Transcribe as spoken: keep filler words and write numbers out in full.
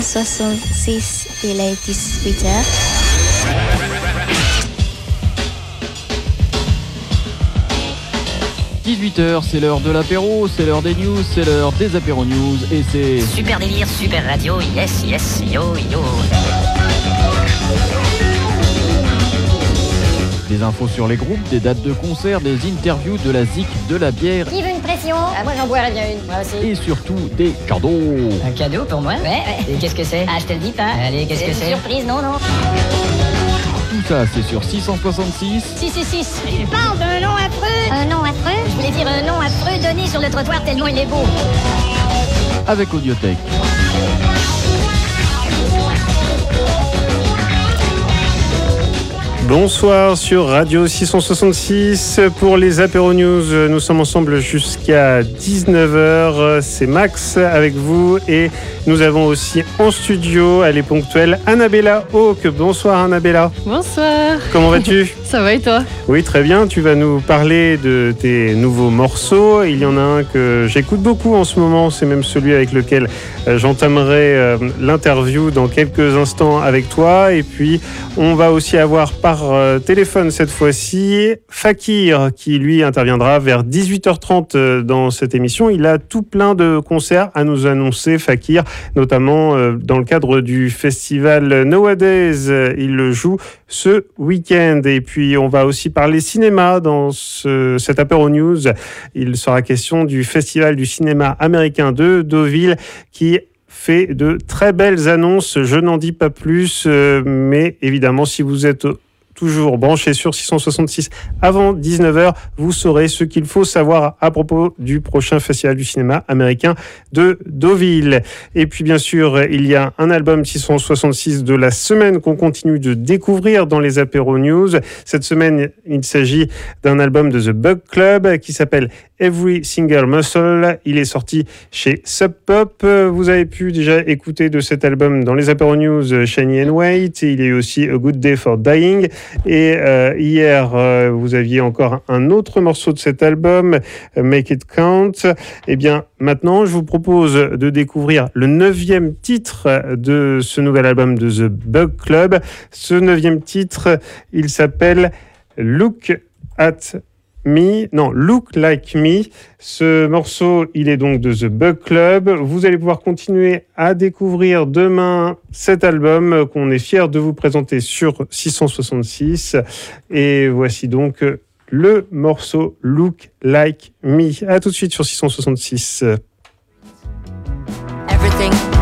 soixante-six, il est dix-huit heures. dix-huit heures, c'est l'heure de l'apéro, c'est l'heure des news, c'est l'heure des apéro news et c'est... Super délire, super radio, yes, yes, yo, yo. Des infos sur les groupes, des dates de concert, des interviews, de la zik, de la bière... Qui veut une pression? Ah, moi j'en boirais bien une, moi aussi. Et surtout des cadeaux. Un cadeau pour moi? Ouais, ouais. Et qu'est-ce que c'est? Ah, je te le dis pas. Allez, qu'est-ce que c'est? Une surprise, non, non. Tout ça, c'est sur six cent soixante-six. six six six. Il parle d'un nom affreux. Un nom affreux? Je voulais dire un nom affreux donné sur le trottoir tellement il est beau. Avec Audiothèque. Bonsoir sur Radio six cent soixante-six pour les apéro news. Nous sommes ensemble jusqu'à dix-neuf heures. C'est Max avec vous et nous avons aussi en studio, elle est ponctuelle, Annabella Hawk. Bonsoir Annabella. Bonsoir. Comment vas-tu? Ça va et toi? Oui, très bien. Tu vas nous parler de tes nouveaux morceaux. Il y en a un que j'écoute beaucoup en ce moment. C'est même celui avec lequel j'entamerai l'interview dans quelques instants avec toi. Et puis, on va aussi avoir par téléphone cette fois-ci Fakir qui lui interviendra vers dix-huit heures trente dans cette émission. Il a tout plein de concerts à nous annoncer, Fakir, notamment dans le cadre du festival Nowadays. Il le joue ce week-end. Et puis on va aussi parler cinéma dans ce, cet apéro news. Il sera question du festival du cinéma américain de Deauville qui fait de très belles annonces. Je n'en dis pas plus, mais évidemment si vous êtes toujours branché sur six cent soixante-six avant dix-neuf heures, vous saurez ce qu'il faut savoir à propos du prochain festival du cinéma américain de Deauville. Et puis bien sûr, il y a un album six cent soixante-six de la semaine qu'on continue de découvrir dans les apéro news. Cette semaine, il s'agit d'un album de The Bug Club qui s'appelle Every Single Muscle. Il est sorti chez Sub Pop. Vous avez pu déjà écouter de cet album dans les apéro news Shiny and Wait. Il y a eu aussi A Good Day for Dying. Et euh, hier, euh, vous aviez encore un autre morceau de cet album, Make It Count. Et bien, maintenant, je vous propose de découvrir le neuvième titre de ce nouvel album de The Bug Club. Ce neuvième titre, il s'appelle Look at Me, non, Look Like Me. Ce morceau, il est donc de The Bug Club. Vous allez pouvoir continuer à découvrir demain cet album qu'on est fiers de vous présenter sur six cent soixante-six. Et voici donc le morceau Look Like Me. À tout de suite sur six cent soixante-six. Everything